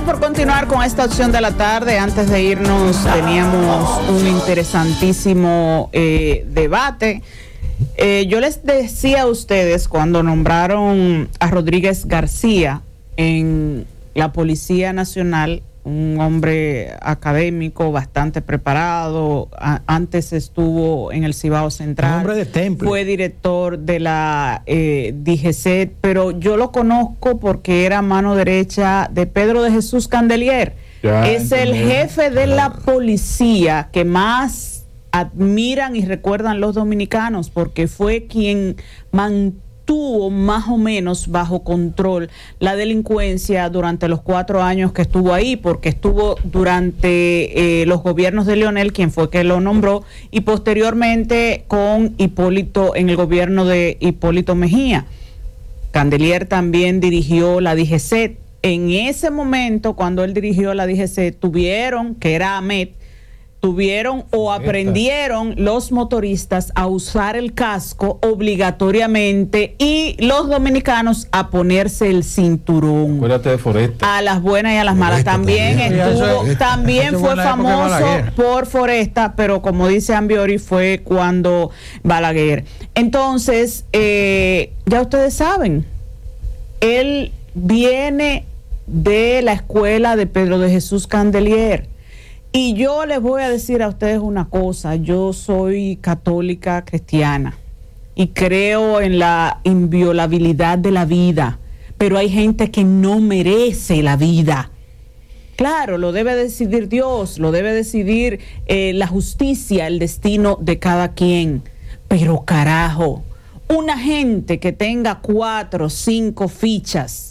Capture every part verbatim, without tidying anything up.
por continuar con esta opción de la tarde. Antes de irnos, teníamos un interesantísimo eh, debate. Eh, yo les decía a ustedes cuando nombraron a Rodríguez García en la Policía Nacional, un hombre académico bastante preparado, a, antes estuvo en el Cibao Central, un hombre de temple, fue director de la eh, D G C E T, pero yo lo conozco porque era mano derecha de Pedro de Jesús Candelier. Ya, es entendí. El jefe de la policía que más admiran y recuerdan los dominicanos, porque fue quien mantuvo tuvo más o menos bajo control la delincuencia durante los cuatro años que estuvo ahí, porque estuvo durante eh, los gobiernos de Leonel, quien fue que lo nombró, y posteriormente con Hipólito, en el gobierno de Hipólito Mejía. Candelier también dirigió la D G C E T. En ese momento, cuando él dirigió la D G C E T, tuvieron, que era AMET, tuvieron o aprendieron los motoristas a usar el casco obligatoriamente y los dominicanos a ponerse el cinturón. Acuérdate de Foresta. A las buenas y a las malas. Foresta, también también, estuvo, eso, también eso fue famoso por Foresta, pero como dice Ambiori, fue cuando Balaguer. Entonces, eh, ya ustedes saben, él viene de la escuela de Pedro de Jesús Candelier. Y yo les voy a decir a ustedes una cosa, yo soy católica cristiana y creo en la inviolabilidad de la vida, pero hay gente que no merece la vida. Claro, lo debe decidir Dios, lo debe decidir eh, la justicia, el destino de cada quien, pero carajo, una gente que tenga cuatro, cinco fichas,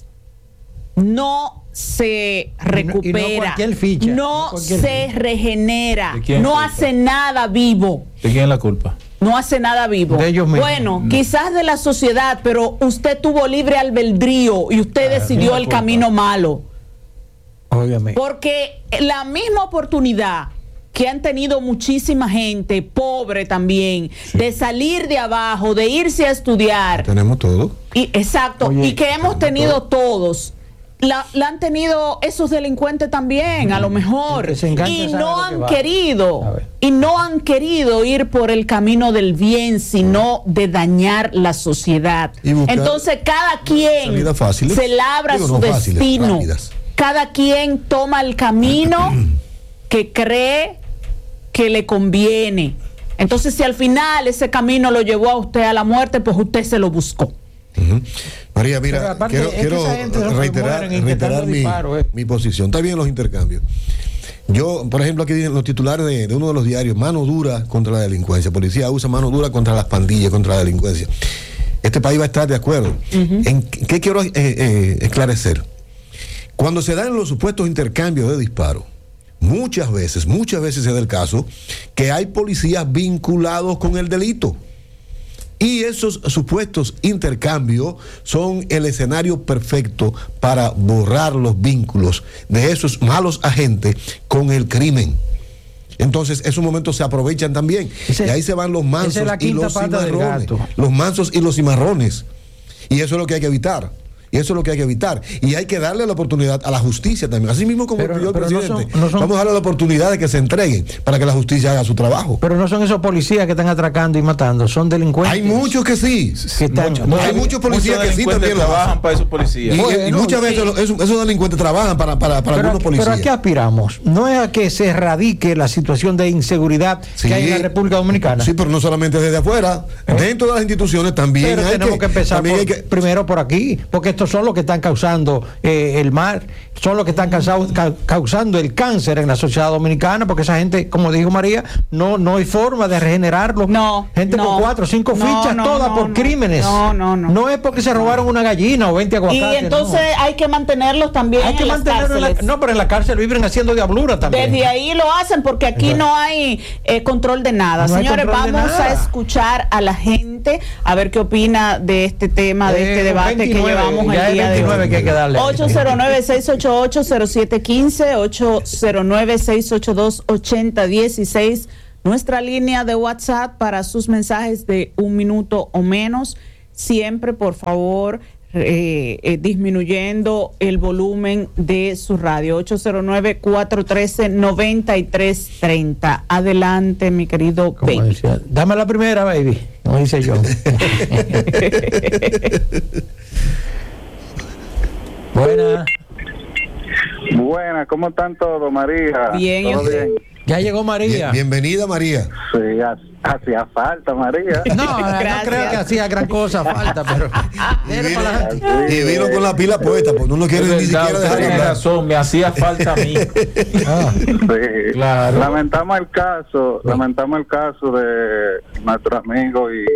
no se recupera, no, ficha, no, no se ficha. regenera, no hace nada vivo. ¿De quién es la culpa? No hace nada vivo. De ellos mismos. Bueno, no. Quizás de la sociedad, pero usted tuvo libre albedrío y usted ah, decidió el culpa. camino malo. Obviamente. Porque la misma oportunidad que han tenido muchísima gente, pobre también, sí. de salir de abajo, de irse a estudiar. Tenemos todo. Y, exacto, Oye, y que hemos tenido todo. todos. La, la han tenido esos delincuentes también, a lo mejor, y no han querido, y no han querido ir por el camino del bien, sino de dañar la sociedad. Entonces cada quien se labra Digo, su no destino, fáciles, cada quien toma el camino que cree que le conviene. Entonces si al final ese camino lo llevó a usted a la muerte, pues usted se lo buscó. Uh-huh. María, mira, aparte, quiero, quiero reiterar, reiterar mi, disparo, eh. mi posición. Está bien los intercambios. Yo, por ejemplo, aquí dicen los titulares de, de uno de los diarios, mano dura contra la delincuencia. Policía usa mano dura contra las pandillas, contra la delincuencia. Este país va a estar de acuerdo. Uh-huh. ¿En qué quiero eh, eh, esclarecer? Cuando se dan los supuestos intercambios de disparos, muchas veces, muchas veces se da el caso que hay policías vinculados con el delito. Y esos supuestos intercambios son el escenario perfecto para borrar los vínculos de esos malos agentes con el crimen. Entonces, esos momentos se aprovechan también. Ese, y ahí se van los mansos y los cimarrones. Los mansos y los cimarrones. Y eso es lo que hay que evitar. Y eso es lo que hay que evitar. Y hay que darle la oportunidad a la justicia también. Así mismo como pidió el presidente. No son, no son, vamos a darle la oportunidad de que se entreguen para que la justicia haga su trabajo. Pero no son esos policías que están atracando y matando, son delincuentes. Hay muchos que sí. Que están, muchos, hay muchos policías muchos que sí también trabajan para esos policías. Y, bueno, y muchas sí. veces esos, esos delincuentes trabajan para, para, para pero, algunos policías. Pero ¿a qué aspiramos? No es a que se erradique la situación de inseguridad sí, que hay en la República Dominicana. Sí, pero no solamente desde afuera. ¿Eh? Dentro de las instituciones también pero hay tenemos que, que empezar por, hay que... primero por aquí, porque estos son los que están causando causando eh, el mal, son los que están causando, ca, causando el cáncer en la sociedad dominicana, porque esa gente, como dijo María, no no hay forma de regenerarlo. No, gente no, con cuatro o cinco no, fichas, no, todas no, por no, crímenes. No, no, no. No es porque se robaron una gallina o veinte aguacates. Y entonces no. hay que mantenerlos también hay que en mantenerlos las en la, no, pero en la cárcel viven haciendo diablura también. Desde ahí lo hacen porque aquí no hay eh, control de nada. No Señores, vamos nada. a escuchar a la gente a ver qué opina de este tema, de eh, este debate veintinueve, que llevamos el día de hoy. Que hay que darle. ocho cero nueve, seis ocho ocho, cero siete uno cinco, ocho cero nueve, seis ocho dos, ocho cero uno seis, nuestra línea de WhatsApp para sus mensajes de un minuto o menos. Siempre, por favor, eh, eh, disminuyendo el volumen de su radio. Ocho cero nueve, cuatro uno tres, nueve tres tres cero. Adelante, mi querido baby. Decía, dame la primera, baby, como dice yo. Buena. Buena, ¿cómo están todos, María? Bien, ¿todo bien? Ya llegó María. Bien, bienvenida, María. Sí, hacía falta, María. No, no creo que hacía gran cosa, falta, pero. Y vino, y vino con la pila puesta, pues no lo quiere ni siquiera dejar Tiene hablar. razón, me hacía falta a mí. Ah, Sí. Claro. Lamentamos el caso, lamentamos el caso de nuestro amigo y,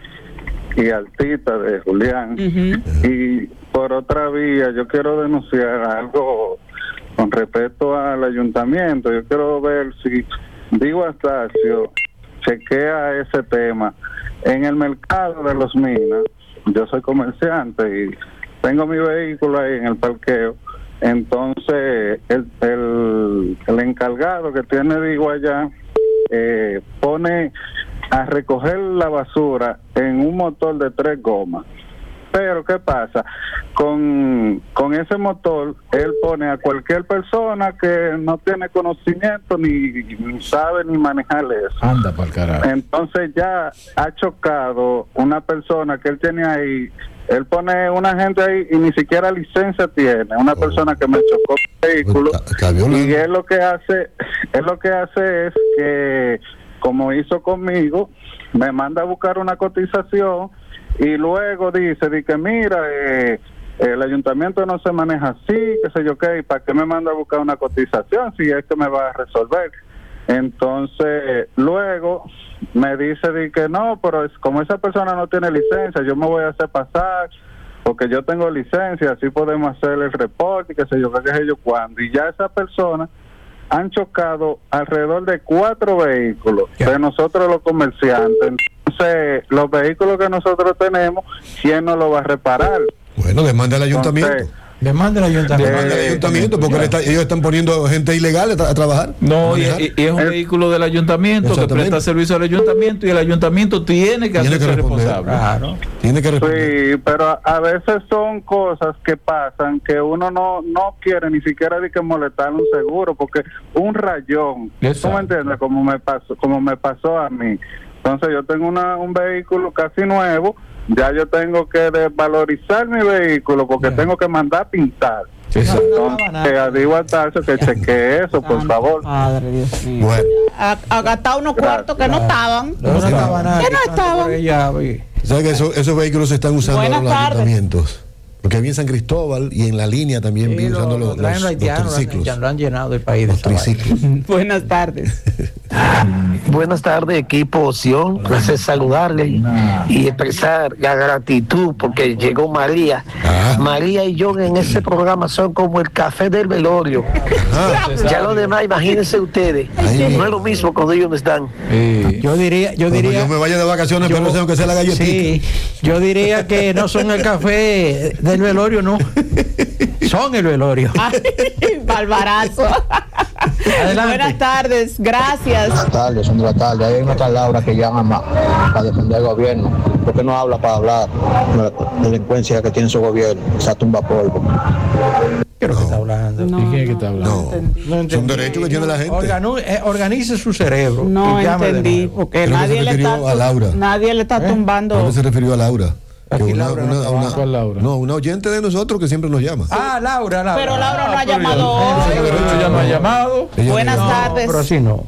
y artista de Julián. Uh-huh. Y por otra vía, yo quiero denunciar algo con respecto al ayuntamiento. Yo quiero ver si Diego Astacio chequea ese tema. En el mercado de Los Minas, yo soy comerciante y tengo mi vehículo ahí en el parqueo. Entonces, el, el, el encargado que tiene Diego allá eh, pone a recoger la basura en un motor de tres gomas. Pero, ¿qué pasa? Con, con ese motor, él pone a cualquier persona que no tiene conocimiento ni, ni sabe ni manejar eso. Anda para el carajo. Entonces ya ha chocado una persona que él tiene ahí. Él pone una gente ahí y ni siquiera licencia tiene. Una Oh. persona que me chocó el vehículo. Está- está violento. Y él lo que hace, él lo que hace es que, como hizo conmigo, me manda a buscar una cotización y luego dice, di que mira, eh, el ayuntamiento no se maneja así, qué sé yo qué, y para qué me manda a buscar una cotización si es que me va a resolver. Entonces, luego me dice di que no, pero es, como esa persona no tiene licencia, yo me voy a hacer pasar porque yo tengo licencia, así podemos hacer el reporte, qué sé yo qué, qué sé yo cuándo. Y ya esa persona han chocado alrededor de cuatro vehículos Yeah. de nosotros los comerciantes. Entonces, los vehículos que nosotros tenemos, ¿quién nos lo va a reparar? Bueno, demanda al ayuntamiento. Entonces, le manda el ayuntamiento. Demanda al eh, ayuntamiento porque ya. le está- ellos están poniendo gente ilegal a, tra- a trabajar. No, a y, manejar. y- y es un El- vehículo del ayuntamiento que Exactamente. presta servicio al ayuntamiento y el ayuntamiento tiene que Tiene hacerse que responder. responsable. Claro. Tiene que responder. sí, pero a, a veces son cosas que pasan que uno no no quiere ni siquiera de que molestar un seguro, porque un rayón, ¿tú Exacto. me entiendes? Como me pasó, como me pasó a mí. Entonces yo tengo una, un vehículo casi nuevo, ya yo tengo que desvalorizar mi vehículo porque Yeah. tengo que mandar pintar. Exacto. Entonces, a Diego Altazo que chequee eso, por Santo favor. Padre, Dios mío. Bueno, A, a gastar unos cuartos que no estaban. No, no estaba nada. ¿Qué no tanto estaban? por ella, oye. ¿sabes que eso- esos vehículos se están usando Buenas en los tardes. ayuntamientos? Porque vi en San Cristóbal y en la línea también vi Sí, lo- usando lo los, traen los, los los haitianos, triciclos. ya lo han llenado el país de Los esa vaina. triciclos. Buenas tardes. Buenas tardes, equipo Opción. Placer saludarle y expresar la gratitud porque llegó María. Ah. María y yo en ese programa son como el café del velorio. Ah, Ya lo demás, imagínense ustedes. Ay, No es lo mismo cuando ellos no están. Sí. Yo diría, yo cuando diría. yo me vaya de vacaciones, yo- pero tengo que hacer la galletita. Sí, yo diría que no son el café del velorio, no. Son el velorio. Ay, Barbarazo. Adelante. Buenas tardes, gracias. Buenas tardes, son de la tarde. Hay una tal Laura que llama ma- para defender el gobierno. ¿Por qué no habla para hablar de la delincuencia que tiene su gobierno? Esa tumba polvo. ¿Qué es lo que está hablando? No, ¿Y quién es que está no, hablando? no entendí. No entendí. Son derechos que tiene la gente. Organu- eh, organice su cerebro. No y llame de entendí, nuevo. porque Creo que nadie se le, refirió está, a Laura. nadie le está ¿Eh? Creo tumbando. que se refirió a Laura. Que Aquí una, Laura no una- trabaja. una- ¿Cuál Laura? No, una oyente de nosotros que siempre nos llama. Ah, Laura, Laura. Pero Laura no ha pero llamado ya- hoy. pero ella no ha llamado. Ella Buenas no- tardes. Pero así no.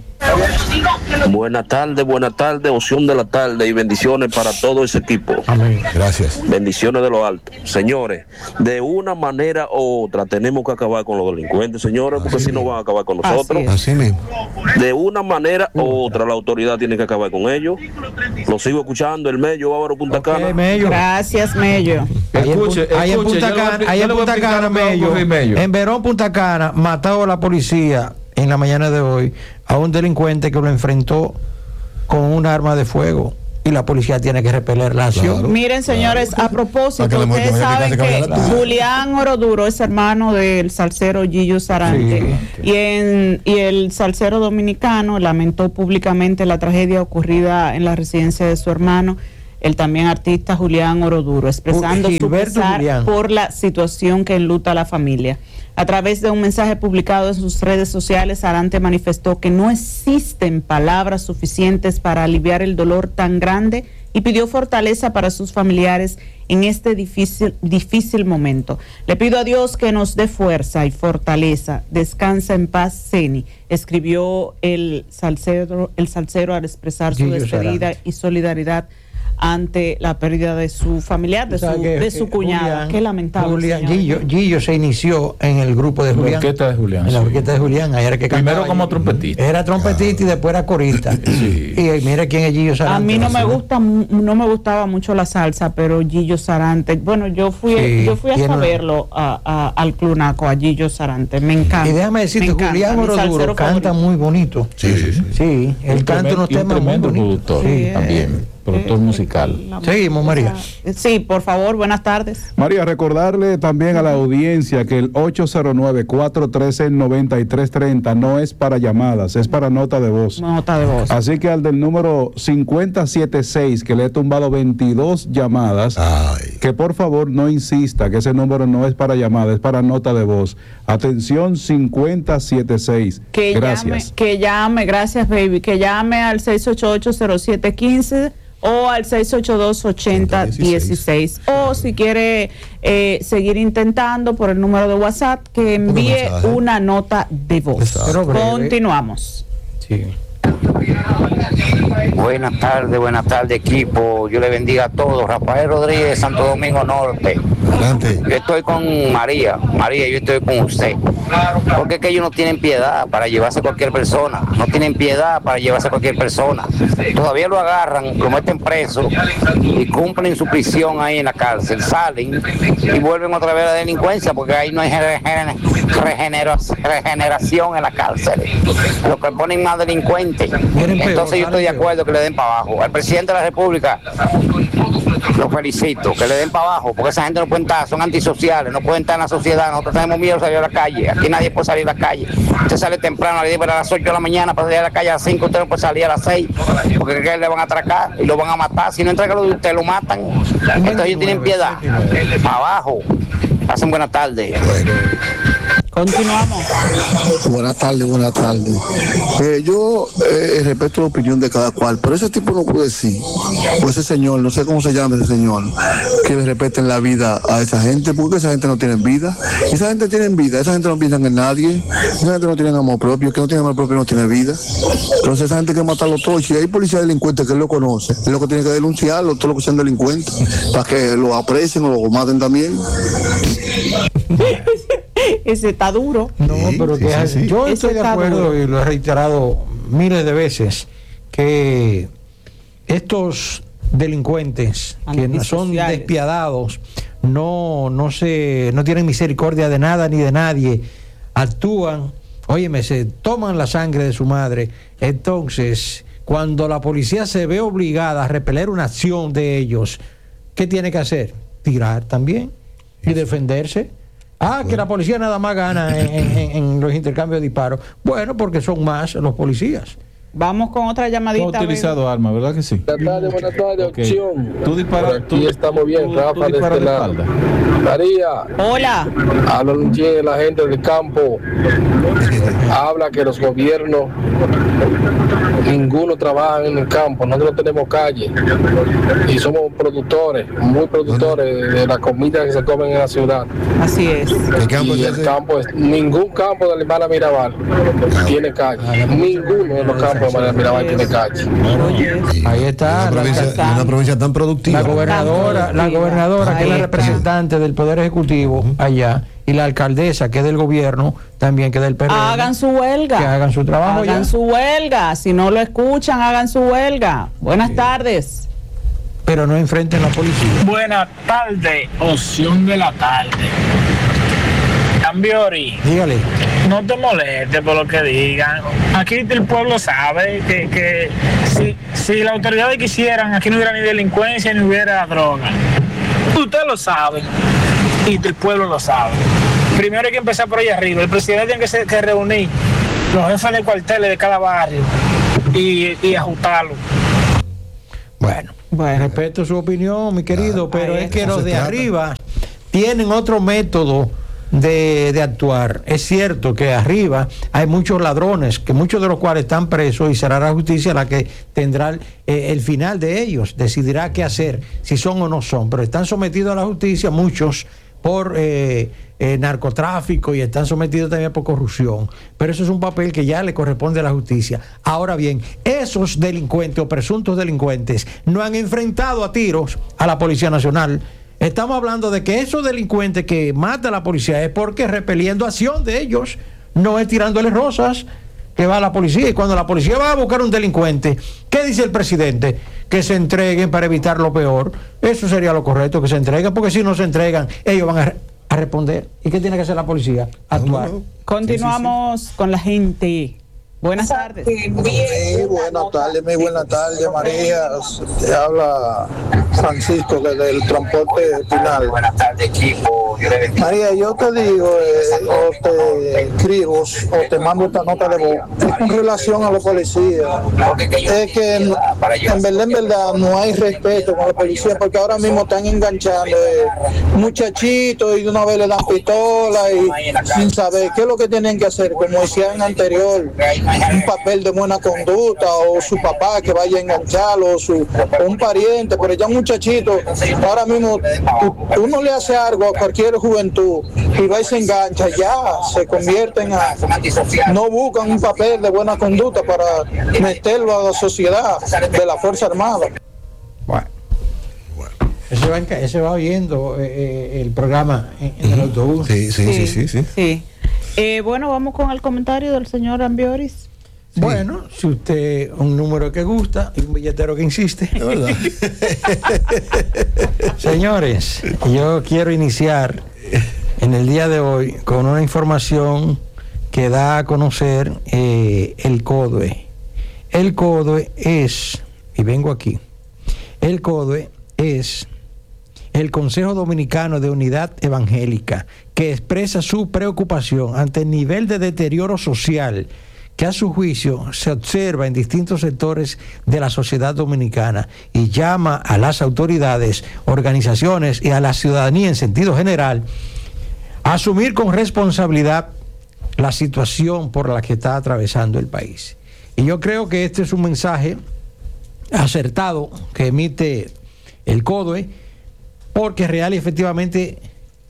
Buenas tardes, buenas tardes, opción de la tarde y bendiciones para todo ese equipo. Amén. Gracias. Bendiciones de lo alto. Señores, de una manera u otra tenemos que acabar con los delincuentes, señores, porque si no van a acabar con Así nosotros. es. Así mismo. De una manera u otra la autoridad tiene que acabar con ellos. Lo sigo escuchando, el Mello, Bávaro, Punta Cana. Ok, Mello. Gracias, Mello. Ahí en Escuche, Pu- ahí en escuche, Punta yo le voy a Cana, expli- ahí yo en le voy a Punta explicar Cana, lo que va a Mello, ocurrir, Mello. en Verón, Punta Cana, matado a la policía en la mañana de hoy a un delincuente que lo enfrentó con un arma de fuego y la policía tiene que repeler la acción. Claro. Miren, señores, a propósito, Para que la muerte ustedes vaya a saben mi casa, que que vaya a la tuya. Julián Oroduro es hermano del salsero Gillo Sarante. Y, en, y el salsero dominicano lamentó públicamente la tragedia ocurrida en la residencia de su hermano. el también artista Julián Oroduro, expresando su pesar por la situación que enluta a la familia. A través de un mensaje publicado en sus redes sociales, Sarante manifestó que no existen palabras suficientes para aliviar el dolor tan grande y pidió fortaleza para sus familiares en este difícil, difícil momento. Le pido a Dios que nos dé fuerza y fortaleza. Descansa en paz, Ceni, escribió el salsero, el salsero al expresar su despedida y solidaridad ante la pérdida de su familiar, de su, que, de su cuñada. Julián, qué lamentable. Julián, Gillo, Gillo se inició en el grupo de Julián. La orquesta de Julián. En la orquesta de Julián. Era que primero como trompetista. Era trompetista ah. y después era corista. Sí. Y, y mira quién es Gillo Sarante. A mí no me gusta, no me gustaba mucho la salsa, pero Gillo Sarante, bueno, yo fui, sí, yo fui a saberlo a, a, al Clunaco, a Gillo Sarante. Me encanta. Y déjame decirte, Julián Oroduro canta muy bonito. Sí, sí, sí. Sí, él canta unos temas muy bonitos. Sí, también. Productor eh, musical. Seguimos, María. Sí, por favor, buenas tardes. María, recordarle también a la audiencia que el ocho cero nueve, cuatro uno tres, nueve tres tres cero no es para llamadas, es para nota de voz. Nota de voz. Así que al del número cincuenta setenta y seis, que le he tumbado veintidós llamadas, ay, que por favor no insista que ese número no es para llamadas, es para nota de voz. Atención, cincuenta setenta y seis. Que gracias. Llame, que llame, gracias, baby. Que llame al seis ocho ocho, cero siete uno cinco o al seis ocho dos, ochenta dieciséis, o si quiere eh, seguir intentando por el número de WhatsApp, que envíe una nota de voz. Continuamos. Sí. Buenas tardes, buenas tardes, equipo. Yo le bendiga a todos. Rafael Rodríguez, Santo Domingo Norte. Adelante. Yo estoy con María. María, yo estoy con usted. Porque es que ellos no tienen piedad para llevarse a cualquier persona. No tienen piedad para llevarse a cualquier persona. Todavía lo agarran, lo meten preso y cumplen su prisión ahí en la cárcel. Salen y vuelven otra vez a la delincuencia porque ahí no hay regeneración en la cárcel. Lo que ponen más delincuentes. Entonces yo estoy de acuerdo que le den para abajo. Al presidente de la República lo felicito, que le den para abajo, porque esa gente no puede estar, son antisociales, no pueden estar en la sociedad. Nosotros tenemos miedo de salir a la calle. Aquí nadie puede salir a la calle. Usted sale temprano, le dice a las ocho de la mañana para salir a la calle a las cinco, usted no puede salir a las seis, porque le van a atracar y lo van a matar. Si no entrega lo de usted, lo matan. Entonces ellos tienen piedad. Para abajo. Pasen buenas tardes. Continuamos. Buenas tardes, buenas tardes. Eh, yo eh, respeto la opinión de cada cual, pero ese tipo no puede decir, o ese señor, no sé cómo se llama ese señor, que le respeten la vida a esa gente, porque esa gente no tiene vida. Esa gente tiene vida, esa gente no piensa en nadie, esa gente no tiene amor propio, que no tiene amor propio no tiene vida. Entonces esa gente hay que matarlo todo. Si hay policía delincuente que él lo conoce, es lo que tiene que denunciarlo, todo lo que sean delincuentes, para que lo aprecien o lo maten también. Ese está duro. No, sí, pero sí, que sí, sí. Yo estoy de acuerdo duro. Y lo he reiterado miles de veces que estos delincuentes que son despiadados no no se no tienen misericordia de nada ni de nadie, actúan, óyeme, se toman la sangre de su madre. Entonces, cuando la policía se ve obligada a repeler una acción de ellos, ¿qué tiene que hacer? Tirar también y defenderse. Ah, bueno, que la policía nada más gana en, en, en los intercambios de disparos. Bueno, porque son más los policías. Vamos con otra llamadita. No ha utilizado armas, ¿verdad que sí? Buenas tardes, buenas tardes, okay. Opción. Tú disparas. Aquí tú, estamos bien, tú, Rafa, tú de este lado. María. Hola. Habla de la gente del campo. Habla que los gobiernos, ninguno trabaja en el campo. Nosotros tenemos calle y somos productores, muy productores de la comida que se comen en la ciudad. Así es. ¿El campo y es el campo es, ningún campo de la hermana Mirabal tiene calle. Ninguno de los campos de la Mirabal tiene calle. Ahí está. Una provincia, la, una provincia tan productiva. La gobernadora, la gobernadora que es la representante del Poder Ejecutivo allá, y la alcaldesa, que es del gobierno, también que es del P R M. Hagan su huelga. Que hagan su trabajo. Hagan ya. su huelga. Si no lo escuchan, hagan su huelga. Buenas sí. tardes. Pero no enfrenten a la policía. Buenas tardes, opción de la tarde. Cambiori. Dígale. No te molestes por lo que digan. Aquí el pueblo sabe que, que si, si las autoridades quisieran, aquí no hubiera ni delincuencia ni hubiera droga. Usted lo sabe. Y el pueblo lo sabe. Primero hay que empezar por ahí arriba. El presidente tiene que, ser, que reunir los jefes de cuarteles de cada barrio y, y ajustarlo. Bueno, Bueno. Respeto su opinión, mi querido, ah, pero es que los de arriba tienen otro método de, de actuar. Es cierto que arriba hay muchos ladrones, que muchos de los cuales están presos, y será la justicia la que tendrá el, eh, el final de ellos, decidirá qué hacer, si son o no son, pero están sometidos a la justicia muchos por eh, eh, narcotráfico, y están sometidos también por corrupción, pero eso es un papel que ya le corresponde a la justicia. Ahora bien, esos delincuentes o presuntos delincuentes no han enfrentado a tiros a la Policía Nacional. Estamos hablando de que esos delincuentes que mata a la policía es porque repeliendo acción de ellos, no es tirándole rosas que va a la policía. Y cuando la policía va a buscar un delincuente, ¿qué dice el presidente? Que se entreguen para evitar lo peor. Eso sería lo correcto, que se entreguen, porque si no se entregan, ellos van a, a responder. ¿Y qué tiene que hacer la policía? Actuar. Continuamos sí, sí, sí. con la gente. Buenas tardes. Sí, buenas tardes, muy buenas tardes, María. Te habla Francisco desde el transporte final. Buenas tardes, equipo. María, yo te digo, eh, o te escribo, o te mando esta nota de voz, es con relación a los policías. Es que en, en verdad, en verdad, no hay respeto con los policías, porque ahora mismo están enganchando eh, muchachitos y de una vez le dan pistola y sin saber qué es lo que tienen que hacer, como decían anterior. Un papel de buena conducta, o su papá que vaya a engancharlo, o, su, o un pariente, pero ya un muchachito, ahora mismo uno le hace algo a cualquier juventud y va y se engancha, ya se convierten a, no buscan un papel de buena conducta para meterlo a la sociedad de la Fuerza Armada. Bueno, bueno. Ese va, ese va oyendo eh, el programa en, en el autobús. Sí, sí, sí, sí, sí, sí. sí. Eh, bueno, vamos con el comentario del señor Ambioris. Sí. Bueno, si usted un número que gusta y un billetero que insiste. Es verdad. Señores, yo quiero iniciar en el día de hoy con una información que da a conocer eh, el CODUE. El CODUE es, y vengo aquí, el CODUE es el Consejo Dominicano de Unidad Evangélica, que expresa su preocupación ante el nivel de deterioro social que a su juicio se observa en distintos sectores de la sociedad dominicana, y llama a las autoridades, organizaciones y a la ciudadanía en sentido general a asumir con responsabilidad la situación por la que está atravesando el país. Y yo creo que este es un mensaje acertado que emite el CODUE, porque real y efectivamente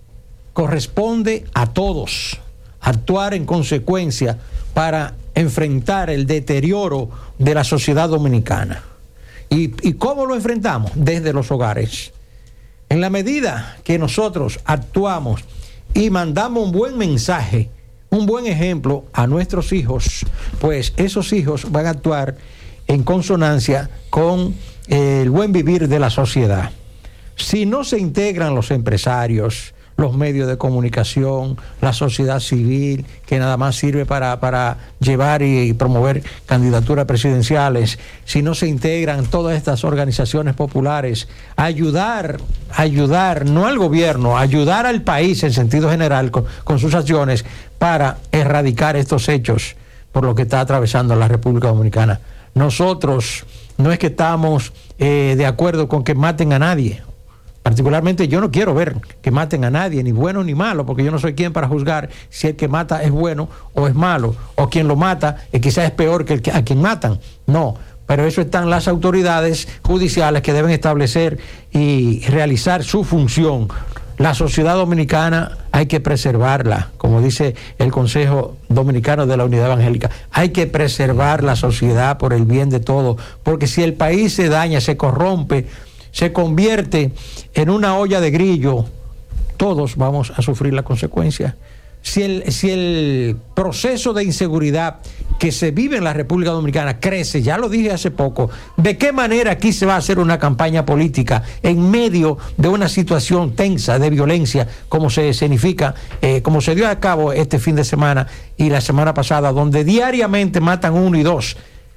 corresponde a todos actuar en consecuencia para enfrentar el deterioro de la sociedad dominicana. ¿Y, y cómo lo enfrentamos? Desde los hogares. En la medida que nosotros actuamos y mandamos un buen mensaje, un buen ejemplo a nuestros hijos, pues esos hijos van a actuar en consonancia con el buen vivir de la sociedad. Si no se integran los empresarios, los medios de comunicación, la sociedad civil, que nada más sirve para, para llevar y promover candidaturas presidenciales, si no se integran todas estas organizaciones populares, ayudar, ayudar, no al gobierno, ayudar al país en sentido general con, con sus acciones para erradicar estos hechos por lo que está atravesando la República Dominicana. Nosotros no es que estamos eh, de acuerdo con que maten a nadie. Particularmente yo no quiero ver que maten a nadie, ni bueno ni malo, porque yo no soy quien para juzgar si el que mata es bueno o es malo, o quien lo mata eh, quizás es peor que el que, a quien matan. No, pero eso están las autoridades judiciales que deben establecer y realizar su función. La sociedad dominicana hay que preservarla, como dice el Consejo Dominicano de la Unidad Evangélica. Hay que preservar la sociedad por el bien de todos, porque si el país se daña, se corrompe, se convierte en una olla de grillo, todos vamos a sufrir la consecuencia. Si el, si el proceso de inseguridad que se vive en la República Dominicana crece, ya lo dije hace poco, ¿de qué manera aquí se va a hacer una campaña política en medio de una situación tensa de violencia como se significa, eh, como se dio a cabo este fin de semana y la semana pasada, donde diariamente matan uno y dos?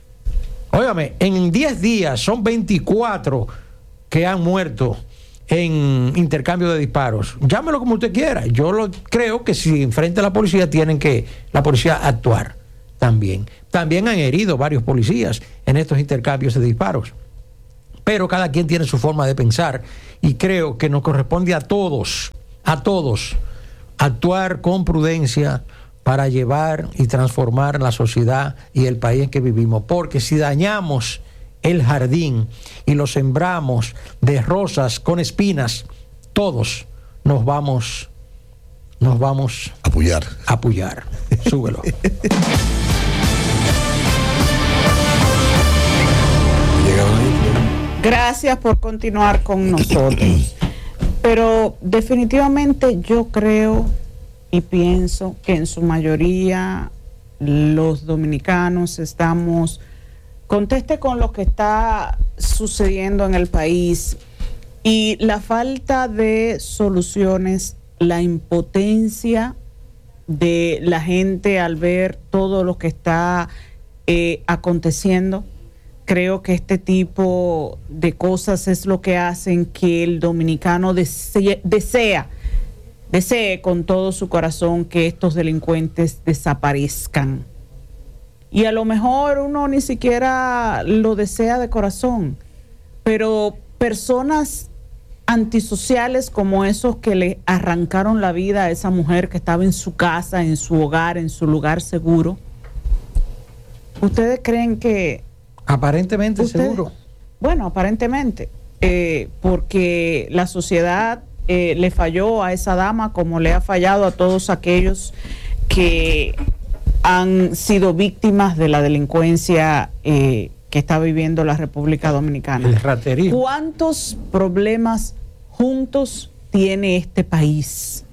Óigame, en diez días son veinticuatro que han muerto en intercambio de disparos. Llámelo como usted quiera. Yo lo creo que si enfrenta a la policía, tienen que la policía actuar también. También han herido varios policías en estos intercambios de disparos. pero cada quien tiene su forma de pensar y creo que nos corresponde a todos, a todos, actuar con prudencia para llevar y transformar la sociedad y el país en que vivimos, porque si dañamos el jardín y lo sembramos de rosas con espinas, todos nos vamos nos vamos a apoyar. A apoyar. Súbelo. Gracias por continuar con nosotros. Pero definitivamente yo creo y pienso que en su mayoría los dominicanos estamos conteste con lo que está sucediendo en el país y la falta de soluciones, la impotencia de la gente al ver todo lo que está eh, aconteciendo. Creo que este tipo de cosas es lo que hacen que el dominicano desee, desea, desee con todo su corazón que estos delincuentes desaparezcan. Y a lo mejor uno ni siquiera lo desea de corazón, pero personas antisociales como esos que le arrancaron la vida a esa mujer que estaba en su casa, en su hogar, en su lugar seguro, ¿ustedes creen que... Aparentemente ustedes, seguro. Bueno, aparentemente, eh, porque la sociedad eh, le falló a esa dama como le ha fallado a todos aquellos que han sido víctimas de la delincuencia eh, que está viviendo la República Dominicana. El raterismo. ¿Cuántos problemas juntos tiene este país?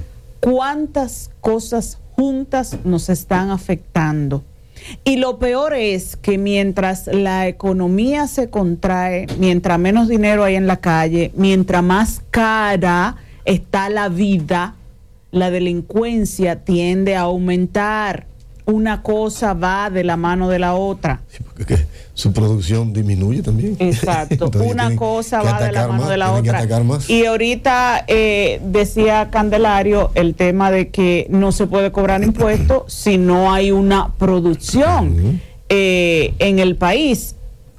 ¿Cuántas cosas juntas nos están afectando? Y lo peor es que mientras la economía se contrae, mientras menos dinero hay en la calle, mientras más cara está la vida, la delincuencia tiende a aumentar. Una cosa va de la mano de la otra. Sí, porque su producción disminuye también. Exacto. Una cosa va de la mano más, de la otra. Y ahorita eh, decía Candelario el tema de que no se puede cobrar impuestos si no hay una producción uh-huh. eh, en el país.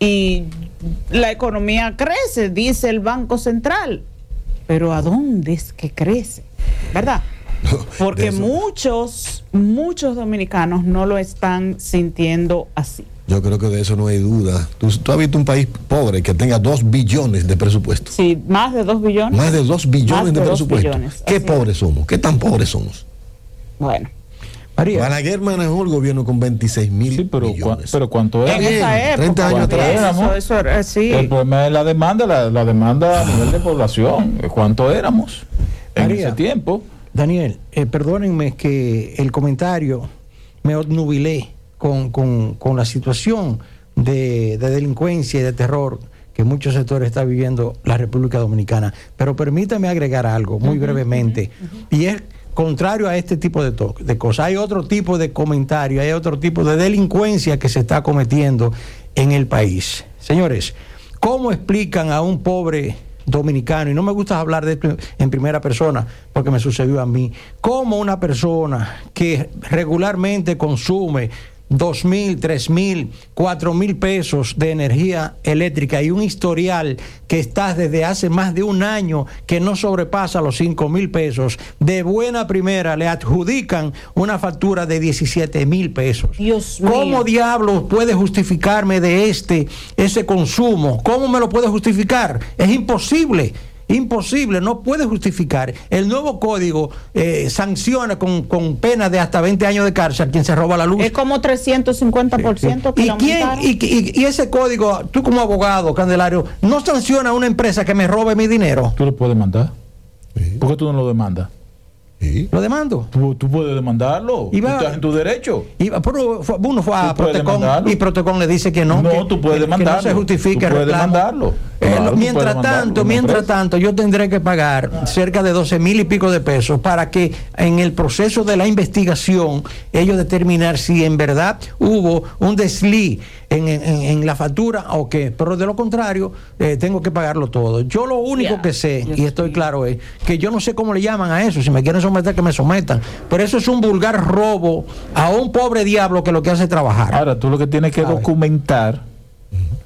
Y la economía crece, dice el Banco Central. Pero ¿a dónde es que crece? ¿Verdad? Porque muchos, muchos dominicanos no lo están sintiendo así. Yo creo que de eso no hay duda. ¿Tú, tú has visto un país pobre que tenga dos billones de presupuesto? Sí, más de dos billones. Más de dos billones de, de presupuesto. Billones. ¿Qué pobres somos? ¿Qué tan pobres somos? Bueno. María. Balaguer manejó el gobierno con veintiséis mil sí, pero, millones. Pero ¿cuánto era? En esa época. treinta años atrás. Eso, eso era, sí. El problema es la demanda, la, la demanda a nivel de población. ¿Cuánto éramos en María, ese tiempo? Daniel, eh, perdónenme que el comentario me obnubilé con, con, con la situación de, de delincuencia y de terror que en muchos sectores está viviendo la República Dominicana. Pero permítame agregar algo muy uh-huh, brevemente, uh-huh, uh-huh. y es contrario a este tipo de, to- de cosas. Hay otro tipo de comentario, hay otro tipo de delincuencia que se está cometiendo en el país. Señores, ¿cómo explican a un pobre dominicano, y no me gusta hablar de esto en primera persona porque me sucedió a mí, como una persona que regularmente consume dos mil, tres mil, cuatro mil pesos de energía eléctrica y un historial que está desde hace más de un año que no sobrepasa los cinco mil pesos, de buena primera le adjudican una factura de diecisiete mil pesos? Dios mío. ¿Cómo diablos puede justificarme de este ese consumo? ¿Cómo me lo puede justificar? Es imposible. Imposible, no puede justificar. El nuevo código eh, sanciona con, con pena de hasta veinte años de cárcel a quien se roba la luz. Es como trescientos cincuenta por ciento. Sí, sí. ¿Y, quién, y, y, y ese código, tú como abogado, Candelario, no sanciona a una empresa que me robe mi dinero? ¿Tú lo puedes demandar? Sí. ¿Por qué tú no lo demandas? Sí. ¿Lo demando? Tú, tú puedes demandarlo. Iba, tú estás en tu derecho. Iba, pero fue, uno fue a Protecon y Protecon le dice que no. No, que, tú puedes que, demandarlo. Que no se justifica tú puedes el reclamo. demandarlo. Eh, Claro, mientras tanto, mientras tanto, yo tendré que pagar cerca de doce mil y pico de pesos para que en el proceso de la investigación ellos determinar si en verdad hubo un desliz en, en, en la factura o qué. Pero de lo contrario, eh, tengo que pagarlo todo. Yo lo único yeah, que sé, y estoy sí. claro, es que yo no sé cómo le llaman a eso. Si me quieren someter, que me sometan. Pero eso es un vulgar robo a un pobre diablo que lo que hace es trabajar. Ahora, tú lo que tienes que documentar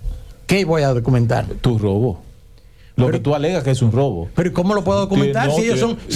¿Qué voy a documentar? Tu robo. Lo pero, que tú alegas que es un robo. Pero ¿cómo lo puedo documentar no, si ellos son, si